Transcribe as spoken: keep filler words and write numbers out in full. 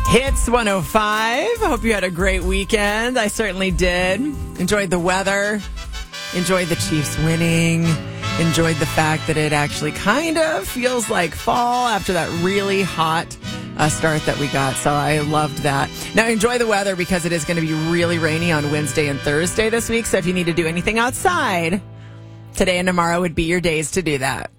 Hits one oh five. I hope you had a great weekend. I certainly did. Enjoyed the weather. Enjoyed the Chiefs winning. Enjoyed the fact that it actually kind of feels like fall after that really hot uh, start that we got. So I loved that. Now enjoy the weather because it is going to be really rainy on Wednesday and Thursday this week. So if you need to do anything outside, today and tomorrow would be your days to do that.